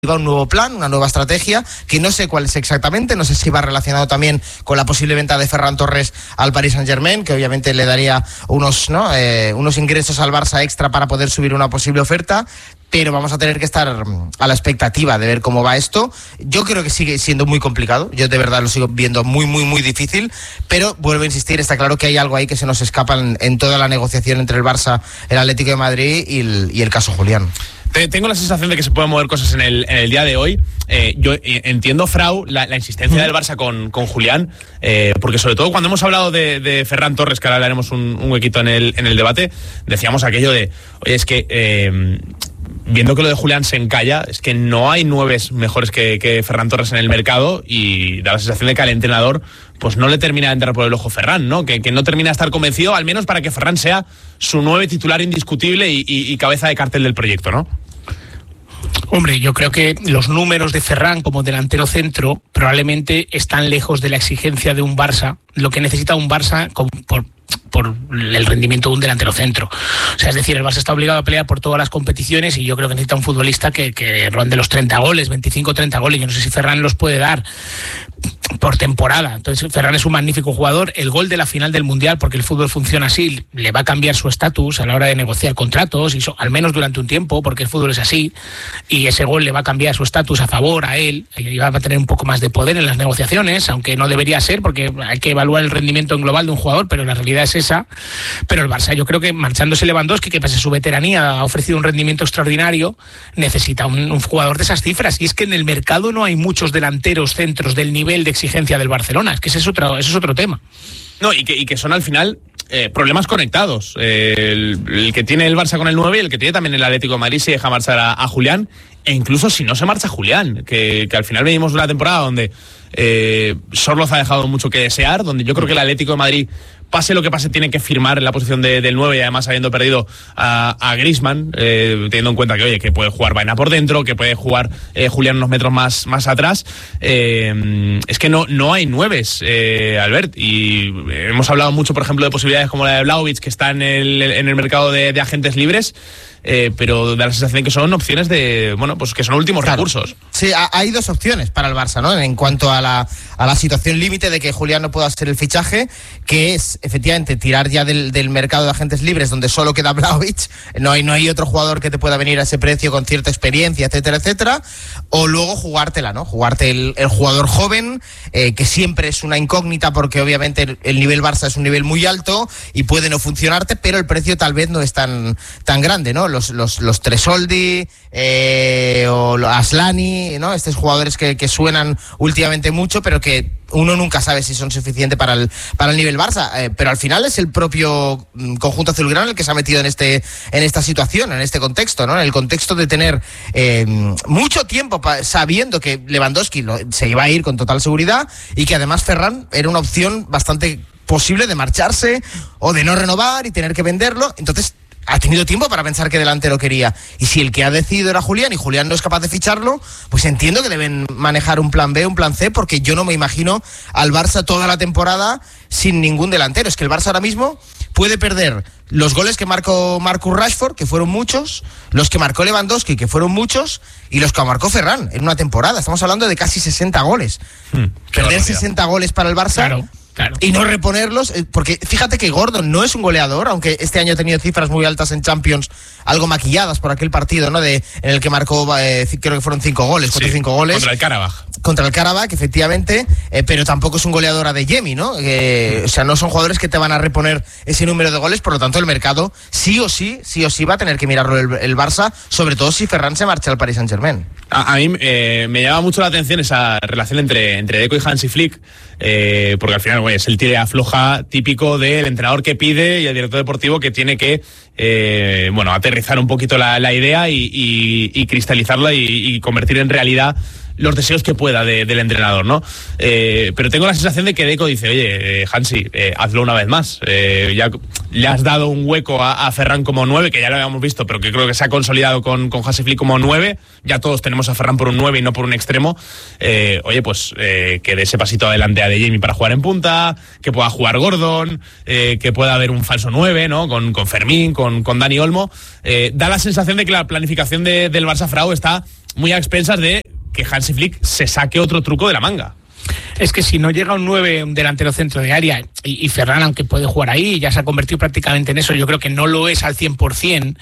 un nuevo plan, una nueva estrategia, que no sé cuál es exactamente, no sé si va relacionado también con la posible venta de Ferran Torres al Paris Saint-Germain, que obviamente le daría unos ingresos al Barça extra para poder subir una posible oferta, pero vamos a tener que estar a la expectativa de ver cómo va esto. Yo creo que sigue siendo muy complicado, yo de verdad lo sigo viendo muy, muy, muy difícil, pero vuelvo a insistir, está claro que hay algo ahí que se nos escapa en toda la negociación entre el Barça, el Atlético de Madrid y el caso Julián. Tengo la sensación de que se pueden mover cosas en el día de hoy. Yo entiendo, Frau, la insistencia del Barça con Julián, porque sobre todo cuando hemos hablado de Ferran Torres, que ahora hablaremos un huequito en el debate, decíamos aquello de, oye, es que viendo que lo de Julián se encalla, es que no hay 9 mejores que Ferran Torres en el mercado, y da la sensación de que al entrenador pues no le termina de entrar por el ojo Ferran, ¿no? Que no termina de estar convencido, al menos para que Ferran sea su 9 titular indiscutible y cabeza de cartel del proyecto, ¿no? Hombre, yo creo que los números de Ferran como delantero centro probablemente están lejos de la exigencia de un Barça, lo que necesita un Barça por el rendimiento de un delantero centro. O sea, es decir, el Barça está obligado a pelear por todas las competiciones y yo creo que necesita un futbolista que ronde los 30 goles, 25-30 goles. Yo no sé si Ferran los puede dar por temporada. Entonces, Ferran es un magnífico jugador. El gol de la final del Mundial, porque el fútbol funciona así, le va a cambiar su estatus a la hora de negociar contratos, al menos durante un tiempo, porque el fútbol es así, y ese gol le va a cambiar su estatus a favor a él, y va a tener un poco más de poder en las negociaciones, aunque no debería ser, porque hay que evaluar el rendimiento en global de un jugador, pero la realidad es esa. Pero el Barça, yo creo que marchándose Lewandowski, que pese a su veteranía ha ofrecido un rendimiento extraordinario, necesita un jugador de esas cifras, y es que en el mercado no hay muchos delanteros centros del nivel de exigencia del Barcelona, es que ese es otro tema. No, y que son al final problemas conectados. El que tiene el Barça con el 9 y el que tiene también el Atlético de Madrid si deja marchar a Julián, e incluso si no se marcha Julián, que al final venimos de una temporada donde Sorloz ha dejado mucho que desear, donde yo creo que el Atlético de Madrid, pase lo que pase, tiene que firmar en la posición del 9, y además habiendo perdido a Griezmann, teniendo en cuenta que, oye, que puede jugar Baena por dentro, que puede jugar Julián unos metros más atrás. Es que no hay 9, Albert, y hemos hablado mucho, por ejemplo, de posibilidades como la de Vlahovic, que está en el mercado de agentes libres, pero da la sensación que son opciones pues que son últimos recursos. Sí, hay 2 opciones para el Barça, ¿no? En cuanto a la situación límite de que Julián no pueda ser el fichaje, que es efectivamente tirar ya del mercado de agentes libres, donde solo queda Vlahovic, no hay otro jugador que te pueda venir a ese precio con cierta experiencia, etcétera, etcétera, o luego jugártela, ¿no? Jugarte el jugador joven, que siempre es una incógnita, porque obviamente el nivel Barça es un nivel muy alto y puede no funcionarte, pero el precio tal vez no es tan grande, ¿no? Los Tresoldi o Aslani, ¿no? Estos jugadores que suenan últimamente mucho, pero que uno nunca sabe si son suficientes para el nivel Barça, pero al final es el propio conjunto azulgrana el que se ha metido en esta situación, en este contexto, ¿no? En el contexto de tener mucho tiempo sabiendo que Lewandowski se iba a ir con total seguridad, y que además Ferran era una opción bastante posible de marcharse o de no renovar y tener que venderlo. Entonces ha tenido tiempo para pensar qué delantero quería, y si el que ha decidido era Julián y Julián no es capaz de ficharlo, pues entiendo que deben manejar un plan B, un plan C, porque yo no me imagino al Barça toda la temporada sin ningún delantero. Es que el Barça ahora mismo puede perder los goles que marcó Marcus Rashford, que fueron muchos, los que marcó Lewandowski, que fueron muchos, y los que marcó Ferran en una temporada. Estamos hablando de casi 60 goles. Perder 60 goles para el Barça... Claro. Y no reponerlos, porque fíjate que Gordon no es un goleador, aunque este año ha tenido cifras muy altas en Champions, algo maquilladas por aquel partido, ¿no? En el que marcó, creo que fueron 5 goles, 4 o 5 goles. Contra el Karabakh, efectivamente, pero tampoco es un goleador a Adeyemi, ¿no? O sea, no son jugadores que te van a reponer ese número de goles, por lo tanto el mercado sí o sí va a tener que mirarlo el Barça, sobre todo si Ferran se marcha al Paris Saint-Germain. A mí me llama mucho la atención esa relación entre Deco y Hansi Flick, porque al final es el tire afloja típico del entrenador que pide y el director deportivo que tiene que aterrizar un poquito la idea y cristalizarla y convertir en realidad los deseos que pueda del entrenador, ¿no? Pero tengo la sensación de que Deco dice, oye, Hansi, hazlo una vez más. Ya le has dado un hueco a Ferran como 9, que ya lo habíamos visto, pero que creo que se ha consolidado con Hansi Flick como 9. Ya todos tenemos a Ferran por un 9 y no por un extremo. Oye, pues que dé ese pasito adelante a De Jong para jugar en punta, que pueda jugar Gordon, que pueda haber un falso 9, ¿no? Con Fermín, con Dani Olmo. Da la sensación de que la planificación del Barça Frau está muy a expensas de que Hansi Flick se saque otro truco de la manga. Es que si no llega un 9, un delantero centro de área, y Ferran, aunque puede jugar ahí, ya se ha convertido prácticamente en eso, yo creo que no lo es al 100%,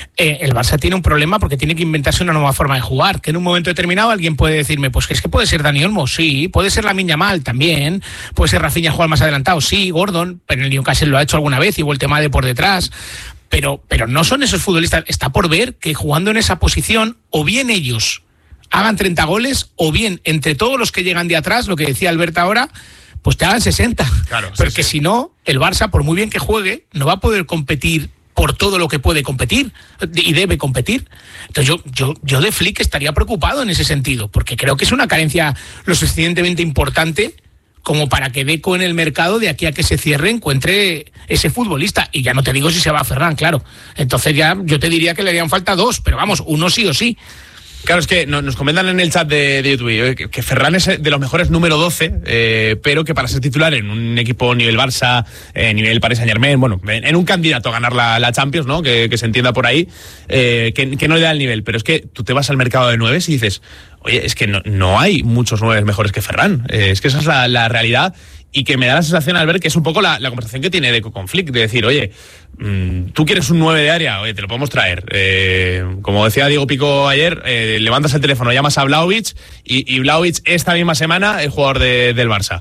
el Barça tiene un problema porque tiene que inventarse una nueva forma de jugar, que en un momento determinado alguien puede decirme, pues que es que puede ser Dani Olmo, sí, puede ser Lamine Yamal también, puede ser Rafinha jugar más adelantado, sí, Gordon, pero en el Newcastle lo ha hecho alguna vez y vuelve Made por detrás. Pero no son esos futbolistas, está por ver que jugando en esa posición, o bien ellos hagan 30 goles, o bien entre todos los que llegan de atrás, lo que decía Alberto ahora, pues te hagan 60. Claro, porque si no, el Barça, por muy bien que juegue, no va a poder competir por todo lo que puede competir y debe competir. Entonces yo de Flick estaría preocupado en ese sentido, porque creo que es una carencia lo suficientemente importante como para que Deco en el mercado de aquí a que se cierre encuentre ese futbolista. Y ya no te digo si se va a Ferran, claro. Entonces ya yo te diría que le harían falta 2, pero vamos, uno sí o sí. Claro, es que nos comentan en el chat de YouTube que Ferran es de los mejores número 12, pero que para ser titular en un equipo nivel Barça, nivel Paris Saint-Germain, bueno, en un candidato a ganar la Champions, ¿no? Que se entienda por ahí, que no le da el nivel. Pero es que tú te vas al mercado de 9 y dices, oye, es que no hay muchos 9 mejores que Ferran. Es que esa es la realidad. Y que me da la sensación al ver que es un poco la conversación que tiene Deco con Flick, de decir, oye, tú quieres un 9 de área, oye, te lo podemos traer. Como decía Diego Pico ayer, levantas el teléfono, llamas a Vlahovic y Vlahovic esta misma semana es jugador del Barça.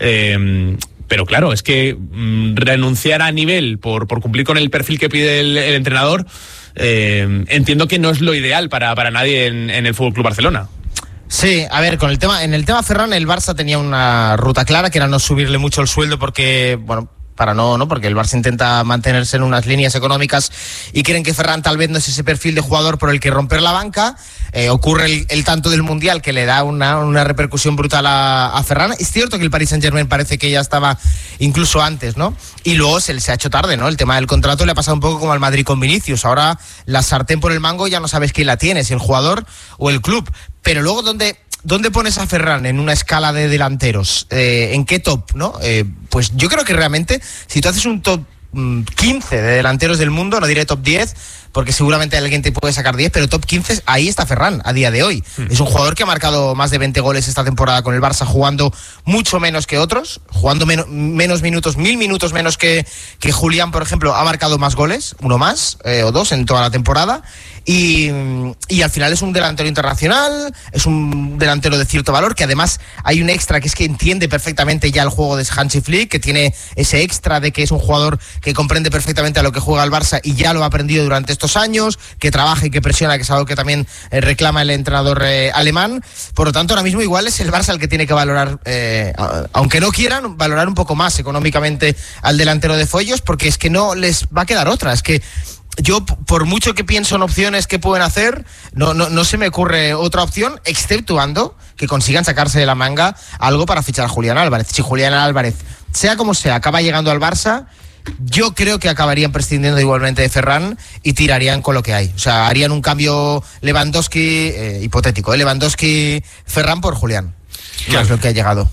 Pero claro, es que renunciar a nivel por cumplir con el perfil que pide el entrenador, entiendo que no es lo ideal para nadie en el FC Barcelona. Sí, a ver, en el tema Ferran, el Barça tenía una ruta clara, que era no subirle mucho el sueldo porque, bueno, porque el Barça intenta mantenerse en unas líneas económicas y creen que Ferran tal vez no es ese perfil de jugador por el que romper la banca. Ocurre el tanto del Mundial que le da una repercusión brutal a Ferran. Es cierto que el Paris Saint-Germain parece que ya estaba incluso antes, ¿no? Y luego se ha hecho tarde, ¿no? El tema del contrato le ha pasado un poco como al Madrid con Vinicius. Ahora la sartén por el mango ya no sabes quién la tiene, si el jugador o el club. Pero luego, ¿dónde pones a Ferran en una escala de delanteros? ¿En qué top, no? Pues yo creo que realmente, si tú haces un top 15 de delanteros del mundo, no diré top 10, porque seguramente alguien te puede sacar 10, pero top 15, ahí está Ferran a día de hoy. Es un jugador que ha marcado más de 20 goles esta temporada con el Barça, jugando mucho menos que otros, jugando menos minutos, 1000 minutos menos que Julián, por ejemplo. Ha marcado más goles, uno más o dos en toda la temporada. Y al final es un delantero internacional, es un delantero de cierto valor, que además hay un extra, que es que entiende perfectamente ya el juego de Hansi Flick, que tiene ese extra de que es un jugador que comprende perfectamente a lo que juega el Barça y ya lo ha aprendido durante estos años, que trabaja y que presiona, que es algo que también reclama el entrenador alemán. Por lo tanto, ahora mismo igual es el Barça el que tiene que valorar, aunque no quieran, valorar un poco más económicamente al delantero de Foyos, porque es que no les va a quedar otra. Es que yo, por mucho que pienso en opciones que pueden hacer, no se me ocurre otra opción, exceptuando que consigan sacarse de la manga algo para fichar a Julián Álvarez. Si Julián Álvarez, sea como sea, acaba llegando al Barça, yo creo que acabarían prescindiendo igualmente de Ferran y tirarían con lo que hay. O sea, harían un cambio Lewandowski, hipotético, Lewandowski-Ferran por Julián. Claro. Es lo que ha llegado.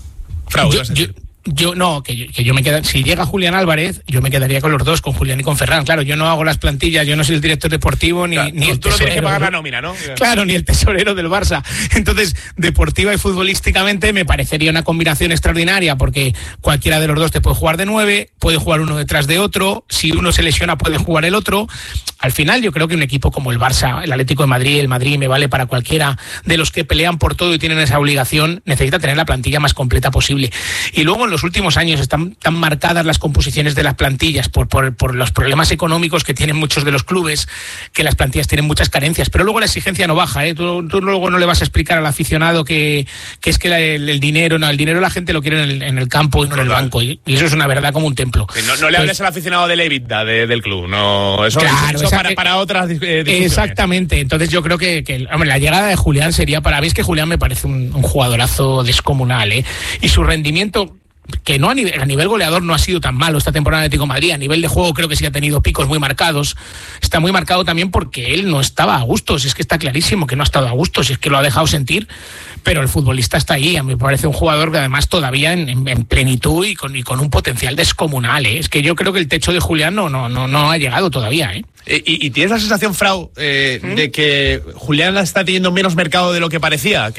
Yo me quedo, si llega Julián Álvarez, yo me quedaría con los dos, con Julián y con Ferran. Claro, yo no hago las plantillas, yo no soy el director deportivo ni el tesorero. Tú no tienes que pagar la nómina, ¿no? Claro, ni el tesorero del Barça. Entonces, deportiva y futbolísticamente me parecería una combinación extraordinaria, porque cualquiera de los dos te puede jugar de 9, puede jugar uno detrás de otro, si uno se lesiona puede jugar el otro. Al final yo creo que un equipo como el Barça, el Atlético de Madrid, el Madrid, me vale para cualquiera de los que pelean por todo y tienen esa obligación, necesita tener la plantilla más completa posible. Y luego en los últimos años están tan marcadas las composiciones de las plantillas por los problemas económicos que tienen muchos de los clubes, que las plantillas tienen muchas carencias, pero luego la exigencia no baja, ¿eh? Tú luego no le vas a explicar al aficionado que es que el dinero, no, el dinero la gente lo quiere en el campo y no en el banco, y eso es una verdad como un templo. No le hables al aficionado del EBITDA del club, no, eso para otras discusiones. Exactamente, entonces yo creo que hombre, la llegada de Julián sería, para mí es que Julián me parece un jugadorazo descomunal, ¿eh? Y su rendimiento, que no a nivel goleador no ha sido tan malo esta temporada de Atlético de Madrid, a nivel de juego creo que sí ha tenido picos muy marcados, está muy marcado también porque él no estaba a gusto, si es que está clarísimo que no ha estado a gusto, si es que lo ha dejado sentir, pero el futbolista está ahí, a mí me parece un jugador que además todavía en plenitud y con un potencial descomunal, ¿eh? Es que yo creo que el techo de Julián no ha llegado todavía, ¿eh? ¿Y tienes la sensación, Frau, de que Julián está teniendo menos mercado de lo que parecía?